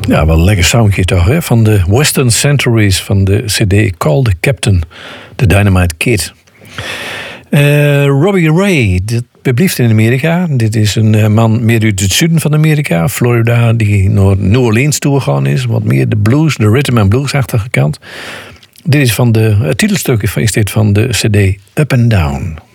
Ja, wel een lekker soundje toch, hè? Van de Western Centuries van de CD Call the Captain, The Dynamite Kid. Robbie Ray, dit blijft in Amerika. Dit is een man meer uit het zuiden van Amerika, Florida, die naar New Orleans toegegaan is. Wat meer de blues, de rhythm and blues-achtige kant. Dit is van het titelstukje is dit van de CD Up and Down.